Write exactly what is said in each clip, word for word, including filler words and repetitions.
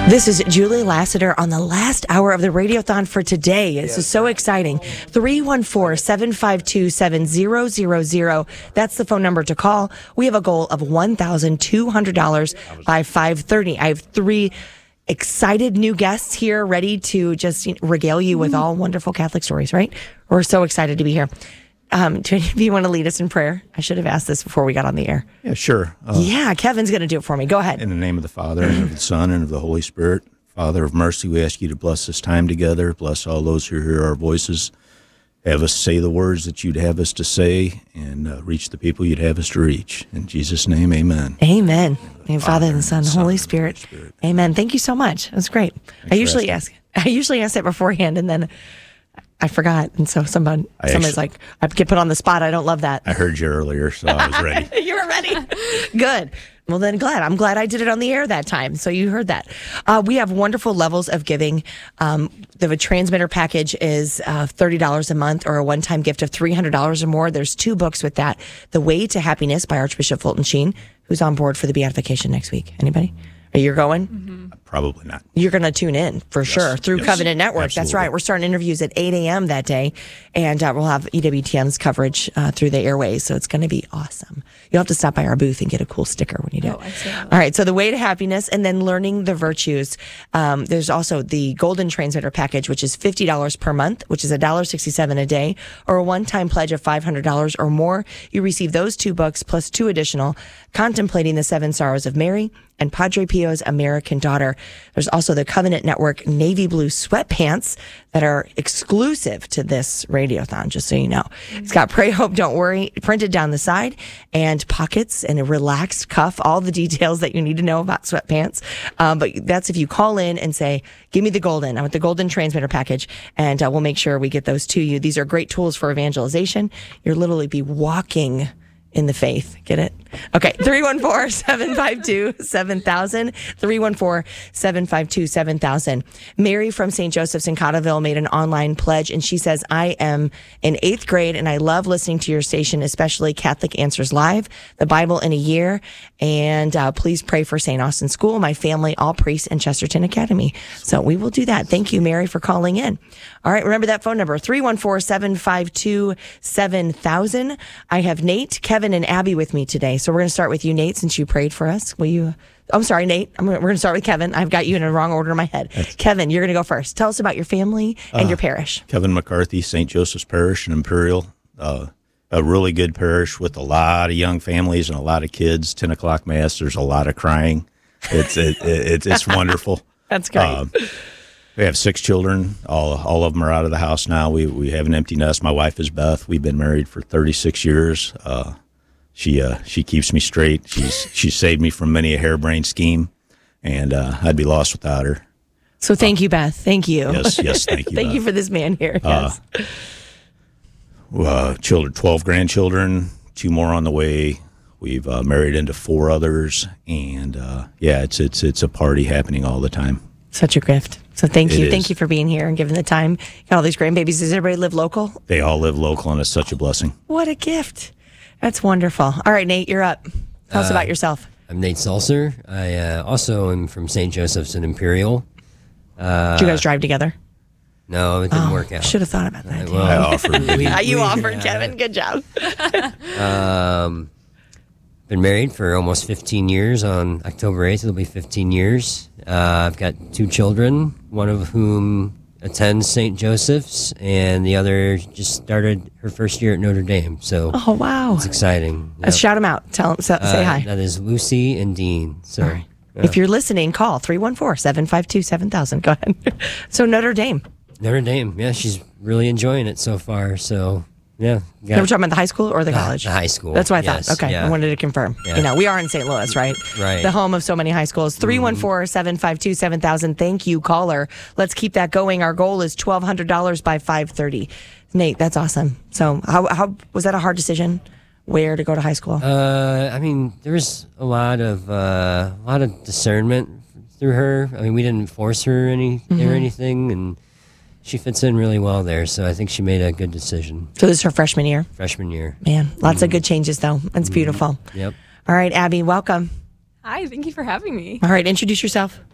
This is Julie Lassiter on the last hour of the Radiothon for today. This yes. is so exciting. three one four, seven five two, seven zero zero zero. That's the phone number to call. We have a goal of one thousand two hundred dollars by five thirty. I have three excited new guests here ready to just regale you with all wonderful Catholic stories, right? We're so excited to be here. Um, do any of you want to lead us in prayer? I should have asked this before we got on the air. Yeah, sure. Uh, yeah, Kevin's going to do it for me. Go ahead. In the name of the Father, and of the Son, and of the Holy Spirit. Father of mercy, we ask you to bless this time together. Bless all those who hear our voices. Have us say the words that you'd have us to say, and uh, reach the people you'd have us to reach. In Jesus' name, amen. Amen. In Father, and the Son, and the Holy Spirit. Spirit. Amen. Thank you so much. That's great. Thanks I usually ask. I usually ask that beforehand, and then I forgot, and so somebody, I somebody's actually, like, I get put on the spot. I don't love that. I heard you earlier, so I was ready. You were ready. Good. Well, then glad. I'm glad I did it on the air that time, so you heard that. Uh, we have wonderful levels of giving. Um, the transmitter package is uh, thirty dollars a month, or a one-time gift of three hundred dollars or more. There's two books with that. The Way to Happiness by Archbishop Fulton Sheen, who's on board for the beatification next week. Anybody? Are you going? Mm-hmm. Probably not. You're going to tune in for yes. sure through yes. Covenant Network. Absolutely. That's right. We're starting interviews at eight a.m. that day, and uh, we'll have E W T M's coverage uh, through the airways, so it's going to be awesome. You'll have to stop by our booth and get a cool sticker when you do oh, it. All right, so The Way to Happiness, and then Learning the Virtues. Um, there's also the Golden Transmitter Package, which is fifty dollars per month, which is one dollar sixty-seven a day, or a one-time pledge of five hundred dollars or more. You receive those two books plus two additional, Contemplating the Seven Sorrows of Mary and Padre Pio's American Daughter. There's also the Covenant Network navy blue sweatpants that are exclusive to this Radiothon, just so you know. Mm-hmm. It's got Pray, Hope, Don't Worry printed down the side, and pockets and a relaxed cuff, all the details that you need to know about sweatpants. Um, but that's if you call in and say, give me the golden. I want the Golden Transmitter Package, and uh, we'll make sure we get those to you. These are great tools for evangelization. You'll literally be walking in the faith. Get it? Okay. three one four, seven five two, seven thousand. three one four, seven five two, seven thousand. Mary from Saint Joseph's in Cotterville made an online pledge, and she says, I am in eighth grade, and I love listening to your station, especially Catholic Answers Live, the Bible in a Year, and uh, please pray for Saint Austin School, my family, all priests, and Chesterton Academy. So we will do that. Thank you, Mary, for calling in. All right. Remember that phone number, three one four, seven five two, seven thousand. I have Nate, Kevin, and Abby with me today. So we're going to start with you, Nate, since you prayed for us. Will you? I'm sorry, Nate. I'm gonna, we're going to start with Kevin. I've got you in the wrong order in my head. That's, Kevin, you're going to go first. Tell us about your family and uh, your parish. Kevin McCarthy, Saint Joseph's Parish in Imperial. Uh, a really good parish with a lot of young families and a lot of kids. ten o'clock Mass, there's a lot of crying. It's it, it, it's, it's wonderful. That's great. Uh, we have six children. All all of them are out of the house now. We we have an empty nest. My wife is Beth. We've been married for thirty-six years. Uh, she uh, she keeps me straight. She's she's saved me from many a harebrained scheme, and uh, I'd be lost without her. So thank uh, you, Beth. Thank you. Yes, yes, thank you. Thank Beth. you for this man here. Yes. Uh, uh, children, twelve grandchildren, two more on the way. We've uh, married into four others, and uh, yeah, it's it's it's a party happening all the time. Such a gift. So thank you. It Thank is. you for being here and giving the time. Got all these grandbabies. Does everybody live local? They all live local, and it's such a blessing. What a gift. That's wonderful. All right, Nate, you're up. Tell us uh, about yourself. I'm Nate Salser. I uh, also am from Saint Joseph's in Imperial. Uh, Did you guys drive together? No, it didn't oh, work out. Should have thought about that. Uh, well, I offered. we, yeah, you we, offered, uh, Kevin. Good job. um, been married for almost fifteen years. On October eighth, it'll be fifteen years. Uh, I've got two children, one of whom attends Saint Joseph's, and the other just started her first year at Notre Dame. So, oh wow, it's exciting. Yep. Uh, shout them out. Tell them. Say uh, hi. That is Lucy and Dean. So, all right. Yeah. If you're listening, call three one four, seven five two, seven thousand. Go ahead. So Notre Dame. Notre Dame. Yeah, she's really enjoying it so far. So, yeah. Got, we're talking about the high school or the college? The high school. That's what I yes, thought. Okay, yeah. I wanted to confirm. Yeah. You know, we are in Saint Louis, right? Right. The home of so many high schools. three one four, seven five two, seven thousand. Thank you, caller. Let's keep that going. Our goal is twelve hundred dollars by five thirty. Nate, that's awesome. So how how was that a hard decision? Where to go to high school? Uh, I mean, there was a lot of uh, a lot of discernment through her. I mean, we didn't force her any mm-hmm. or anything, and she fits in really well there. So I think she made a good decision. So this is her freshman year? Freshman year. Man, lots mm-hmm. of good changes, though. It's beautiful. Yep. All right, Abby, welcome. Hi, thank you for having me. All right, introduce yourself.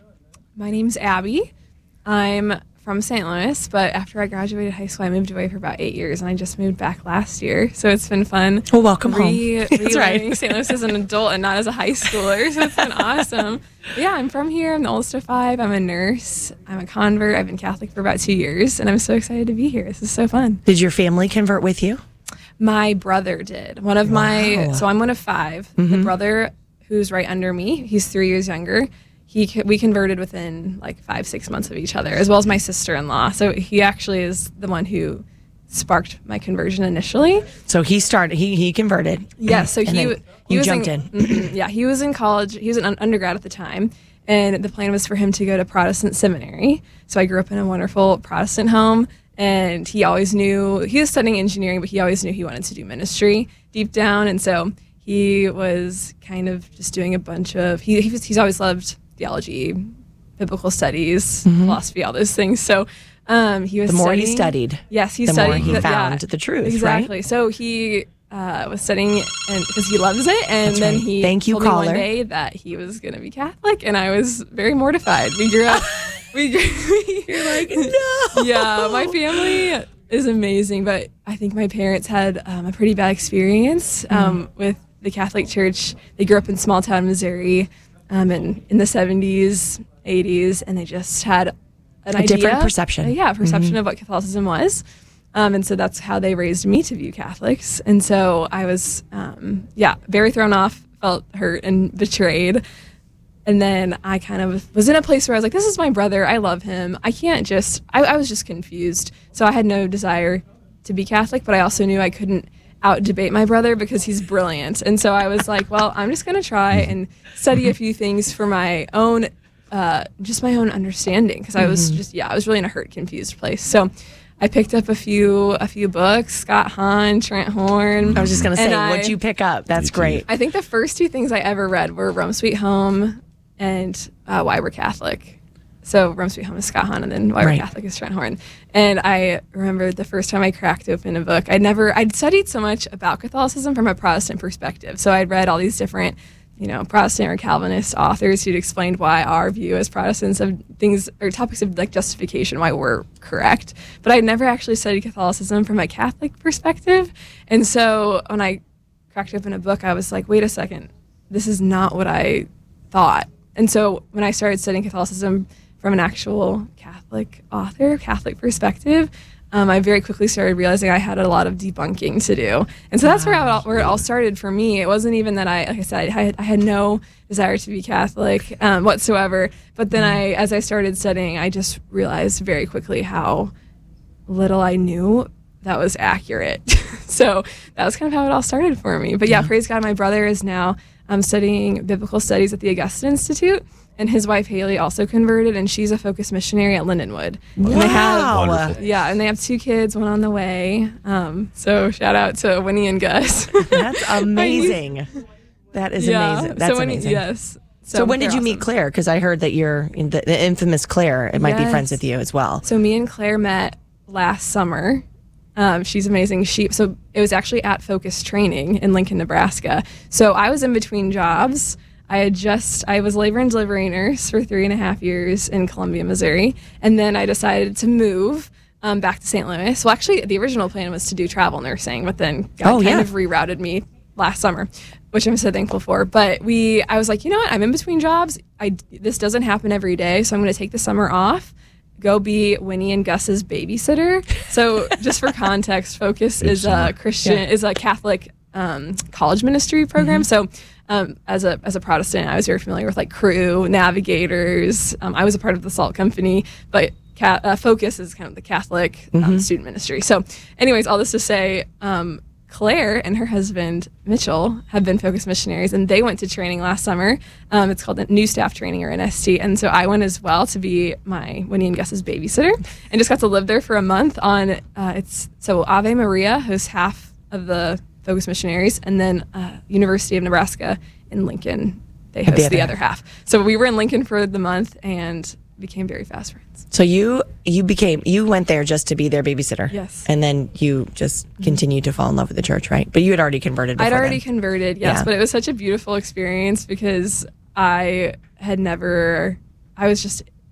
my name's Abby. I'm from Saint Louis, but after I graduated high school, I moved away for about eight years, and I just moved back last year. So it's been fun. Well, welcome re- home. That's right. Saint Louis as an adult and not as a high schooler. So it's been awesome. But yeah, I'm from here. I'm the oldest of five. I'm a nurse. I'm a convert. I've been Catholic for about two years, and I'm so excited to be here. This is so fun. Did your family convert with you? My brother did. One of my, Wow. so I'm one of five. Mm-hmm. The brother who's right under me, he's three years younger. He we converted within like five, six months of each other, as well as my sister-in-law. So he actually is the one who sparked my conversion initially. So he started, he he converted. Yeah, so And he then w- he you was jumped in, in. Mhm, yeah, he was in college. He was an un- undergrad at the time, and the plan was for him to go to Protestant seminary. So I grew up in a wonderful Protestant home, and he always knew he was studying engineering, but he always knew he wanted to do ministry deep down, and so he was kind of just doing a bunch of he, he was, he's always loved theology, biblical studies, philosophy, all those things. So um, he was The more he studying- studied, Yes, he the studied. more he yeah, found the truth, right? Exactly. So he uh, was studying and because he loves it, and That's then right. he Thank you, told me caller. one day that he was going to be Catholic, and I was very mortified. We grew up. we grew, You're like, no. Yeah, my family is amazing, but I think my parents had um, a pretty bad experience um, Mm. with the Catholic Church. They grew up in small town Missouri, um, and in the seventies, eighties, and they just had an A idea, different perception. uh, yeah, perception of what Catholicism was. Um, and so that's how they raised me to view Catholics. And so I was, um, yeah, very thrown off, felt hurt and betrayed. And then I kind of was in a place where I was like, this is my brother. I love him. I can't just, I, I was just confused. So I had no desire to be Catholic, but I also knew I couldn't out debate my brother because he's brilliant. And so I was like, well, I'm just going to try and study a few things for my own, uh, just my own understanding. Because I was just, yeah, I was really in a hurt, confused place. So I picked up a few a few books, Scott Hahn, Trent Horn. I was just going to say, and I- what'd you pick up? That's Me too. great. I think the first two things I ever read were Rome Sweet Home and uh, Why We're Catholic. So Rome Sweet Home is Scott Hahn, and then Why Right. We're Catholic is Trent Horn. And I remember the first time I cracked open a book, I'd never, I'd studied so much about Catholicism from a Protestant perspective. So I'd read all these different, you know, Protestant or Calvinist authors who'd explained why our view as Protestants of things or topics of like justification, why we're correct. But I'd never actually studied Catholicism from a Catholic perspective. And so when I cracked open a book, I was like, wait a second, this is not what I thought. And so when I started studying Catholicism from an actual Catholic author, Catholic perspective, um, I very quickly started realizing I had a lot of debunking to do. And so that's where, I, all- where it all started for me. It wasn't even that I, like I said, I had, I had no desire to be Catholic um, whatsoever. But then I, as I started studying, I just realized very quickly how little I knew that was accurate. So that was kind of how it all started for me. But yeah, praise God, my brother is now um, studying biblical studies at the Augustine Institute. And his wife Haley also converted, and she's a focus missionary at Lindenwood. And they have, Wow. Wonderful. yeah, and they have two kids, one on the way. Um, so shout out to Winnie and Gus. That's amazing. That is yeah. amazing. That's so Winnie, amazing. Yes. So, when did they're you meet awesome. Claire? Because I heard that you're in the, the infamous Claire. It might be Yes. friends with you as well. So me and Claire met last summer. Um, she's amazing. She so it was actually at Focus Training in Lincoln, Nebraska. So I was in between jobs. I had just I was labor and delivery nurse for three and a half years in Columbia, Missouri, and then I decided to move um, back to Saint Louis. Well, actually, the original plan was to do travel nursing, but then God Oh, kind yeah. of rerouted me last summer, which I'm so thankful for. But we, I was like, you know what? I'm in between jobs. I this doesn't happen every day, so I'm going to take the summer off. Go be Winnie and Gus's babysitter. So just for context, Focus Big is summer. a Christian, Yeah. is a Catholic um, college ministry program. So um, as a as a Protestant, I was very familiar with like Crew, Navigators. Um, I was a part of the Salt Company, but ca- uh, Focus is kind of the Catholic um, student ministry. So anyways, all this to say, um, Claire and her husband Mitchell have been Focus missionaries, and they went to training last summer. Um, it's called New Staff Training, or N S T, and so I went as well to be my Winnie and Gus's babysitter, and just got to live there for a month. On uh, it's so Ave Maria hosts half of the Focus missionaries, and then uh, University of Nebraska in Lincoln they host The the other other half. So we were in Lincoln for the month and became very fast friends. So you you became you went there just to be their babysitter. Yes. And then you just continued to fall in love with the church, right? But you had already converted before I'd already then. converted, yes, Yeah. but it was such a beautiful experience because I had never, I was just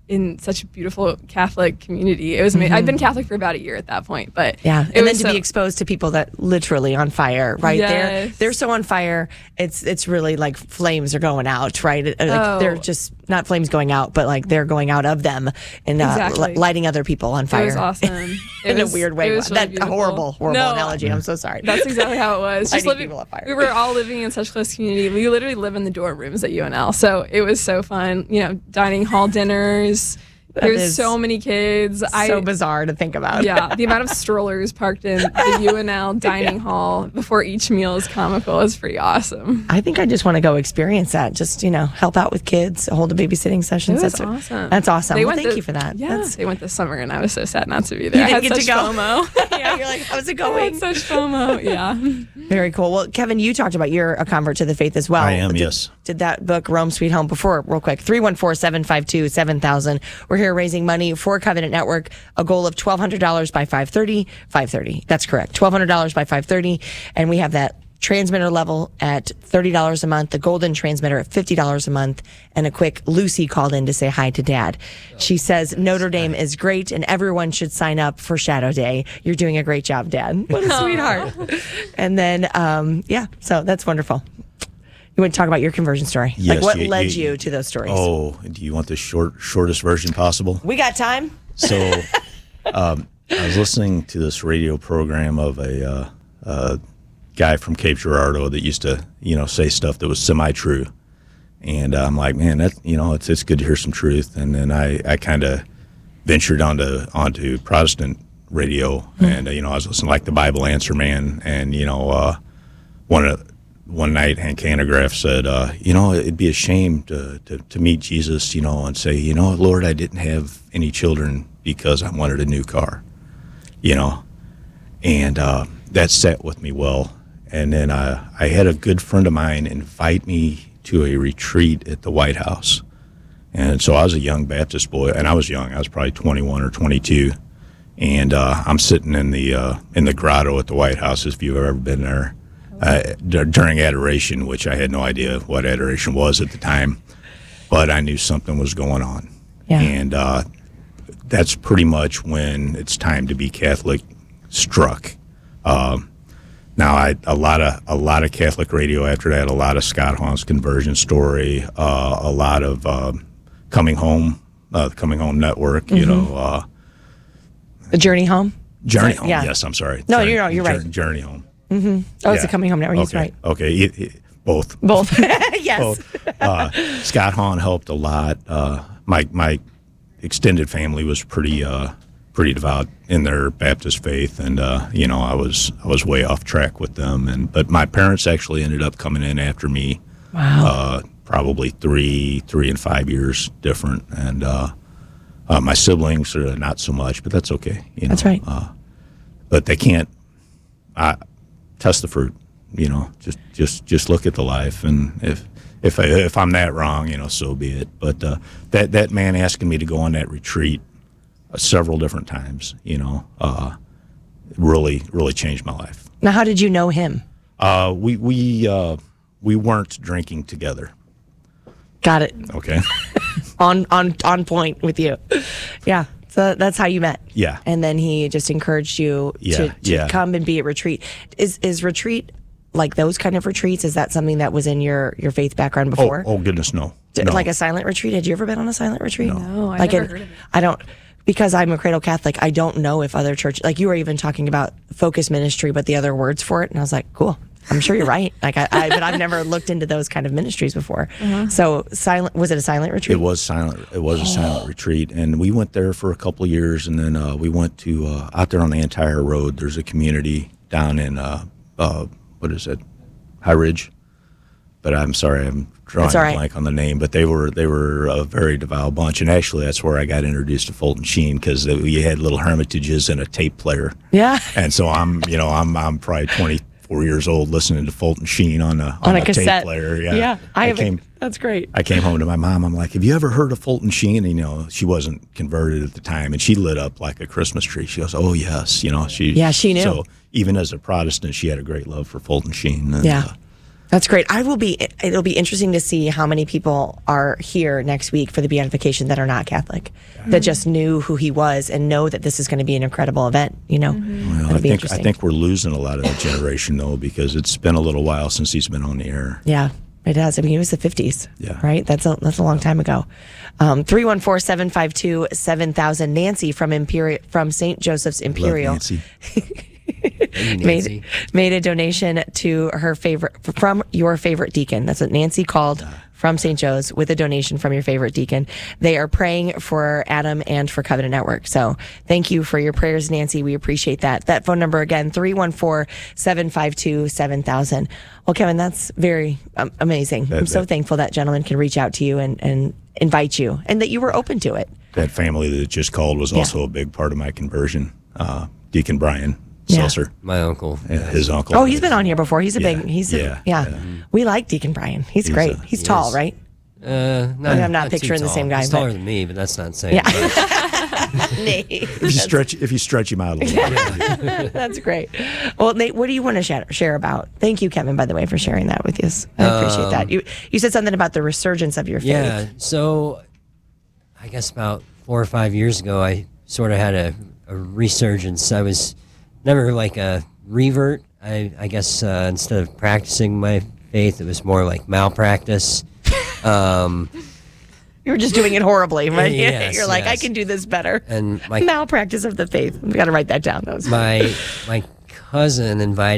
in such a beautiful Catholic community. It was amazing. Mm-hmm. I'd been Catholic for about a year at that point, but Yeah, it and then was to so, be exposed to people that literally on fire, right? They're Yes. they're so on fire. It's it's really like flames are going out, right? Like Oh. they're just not flames going out, but like they're going out of them and uh, Exactly. li- lighting other people on fire. It was awesome. It In was- a weird way. it was really That beautiful. horrible, horrible No, analogy. I'm so sorry. That's exactly how it was. Just Lighting living, people on fire. we were all living in such close community. We literally live in the dorm rooms at U N L, so it was so fun. You know, dining hall dinners. There's is so many kids. so bizarre to think about. Yeah, the amount of strollers parked in the U N L dining hall before each meal is comical. It's pretty awesome. I think I just want to go experience that. Just, you know, help out with kids, hold a babysitting sessions. It was that's awesome. That's awesome. They Well, went thank the- you for that. Yeah, That's, they went this summer, and I was so sad not to be there. You I had didn't get such to go. FOMO. yeah, you're like, how's it I going? had such FOMO. Yeah. Very cool. Well, Kevin, you talked about you're a convert to the faith as well. I am, Did- yes. Did that book, Rome Sweet Home, before, real quick, three one four, seven five two, seven thousand. We're here raising money for Covenant Network, a goal of twelve hundred dollars by five thirty. five thirty. That's correct. twelve hundred dollars by five thirty. And we have that transmitter level at thirty dollars a month, the golden transmitter at fifty dollars a month, and a quick Lucy called in to say hi to Dad. She says Notre Dame is great and everyone should sign up for Shadow Day. You're doing a great job, Dad. What a sweetheart. And then, um, yeah, so that's wonderful. You want to talk about your conversion story? Yes, like what you- led you- you to those stories? Oh, do you want the short, shortest version possible? We got time. So, um, I was listening to this radio program of a uh, uh, guy from Cape Girardeau that used to, you know, say stuff that was semi-true, and uh, I'm like, man, that you know, it's it's good to hear some truth. And then I, I kind of ventured onto onto Protestant radio, Hmm. and uh, you know, I was listening to, like the Bible Answer Man, and you know, uh, one of one night Hank Hanegraaff said, uh, you know, it'd be a shame to, to, to meet Jesus, you know, and say, you know, Lord, I didn't have any children because I wanted a new car, you know, and uh, that sat with me well. And then uh, I had a good friend of mine invite me to a retreat at the White House. And so I was a young Baptist boy, and I was young. I was probably twenty-one or twenty-two. And uh, I'm sitting in the uh, in the grotto at the White House, if you've ever been there. Uh, d- during adoration, which I had no idea what adoration was at the time, but I knew something was going on. Yeah. And uh, that's pretty much when it's time to be Catholic struck. Um, now, I a lot of a lot of Catholic radio after that, a lot of Scott Hahn's conversion story, uh, a lot of uh, Coming Home, uh, the Coming Home Network. Mm-hmm. You know, uh, The journey home? Journey Is that- Home. yeah. Yes, I'm sorry. No, Journey, you're right, you're Jour- right. Journey Home. Oh, it's Yeah. a coming home network. He's okay. right. Okay. It- it- both. Both. yes. Both. Uh, Scott Hahn helped a lot. Uh, my my extended family was pretty uh, pretty devout in their Baptist faith, and uh, you know I was I was way off track with them. And but my parents actually ended up coming in after me. Wow. Uh, probably three three and five years different, and uh, uh, my siblings are not so much, but that's okay. You know? That's right. Uh, but they can't uh, test the fruit. You know, just just just look at the life, and if if I, if I'm that wrong, you know, so be it. But uh, that that man asking me to go on that retreat uh, several different times, you know, uh, really really changed my life. Now, how did you know him? Uh, we we uh, we weren't drinking together. Got it. Okay. on on on point with you. Yeah. So that's how you met. Yeah. And then he just encouraged you Yeah, to, to yeah. come and be at retreat. Is is retreat like those kind of retreats? Is that something that was in your, your faith background Oh, before? oh goodness, no. D- no. Like a silent retreat? Had you ever been on a silent retreat? No, I like never in- heard of it. I don't, because I'm a cradle Catholic, I don't know if other churches, like you were even talking about focus ministry, but the other words for it. And I was like, cool. I'm sure you're right. Like I, I but I've never looked into those kind of ministries before. So silent, was it a silent retreat? It was silent. It was a silent retreat, and we went there for a couple of years, and then uh, we went to uh, out there on the entire road. There's a community down in uh, uh, what is it, High Ridge? But I'm sorry, I'm drawing That's all a right. blank on the name. But they were they were a very devout bunch, and actually that's where I got introduced to Fulton Sheen, because we had little hermitages and a tape player. Yeah. And so I'm you know I'm I'm probably twenty-four years old listening to Fulton Sheen on a on, On a a cassette. tape player. Yeah, Yeah. I, have came. That's great. I came home to my mom. I'm like, have you ever heard of Fulton Sheen? And, you know, she wasn't converted at the time, and she lit up like a Christmas tree. She goes, oh, yes. You know, she. Yeah, she knew. So even as a Protestant, she had a great love for Fulton Sheen. And, Yeah. uh, That's great. I will be. It'll be interesting to see how many people are here next week for the beatification that are not Catholic, mm-hmm. that just knew who he was and know that this is going to be an incredible event. You know, mm-hmm. well, I think I think we're losing a lot of that generation though, because it's been a little while since he's been on the air. Yeah. It does. I mean, it was the fifties, yeah. right? That's a that's a long time ago. Um, three one four, seven five two, seven thousand. Nancy from Imperial from Saint Joseph's Imperial. Love Nancy. made made a donation to her favorite from your favorite deacon. That's what Nancy called from Saint Joe's with a donation from your favorite deacon. They are praying for Adam and for Covenant Network. So thank you for your prayers, Nancy. We appreciate that. That phone number again, three one four, seven five two, seven thousand. Well, Kevin, that's very um, amazing. That, I'm so that, thankful that gentleman can reach out to you and, and invite you, and that you were open to it. That family that just called was also yeah. a big part of my conversion. Uh, Deacon Brian Yeah. Seltzer. My uncle. Yeah, his uncle. Oh, he's been on here before. He's a yeah, big, he's a, yeah, yeah. yeah. We like Deacon Brian. He's, he's great. A, he's he tall, is. right? Uh, not, I'm not, not picturing the same guy. He's but... taller than me, but that's not saying. Yeah. Nate. If you stretch, if you stretch him out a little bit. That's great. Well, Nate, what do you want to share, share about? Thank you, Kevin, by the way, for sharing that with us. I appreciate um, that. You you said something about the resurgence of your faith. Yeah. So, I guess about four or five years ago, I sort of had a, a resurgence. I was never like a revert. I, I guess uh, instead of practicing my faith, it was more like malpractice. Um, you were just doing it horribly, right? Yes, You're like, yes. I can do this better. And my malpractice of the faith. We got to write that down. That was my my cousin invited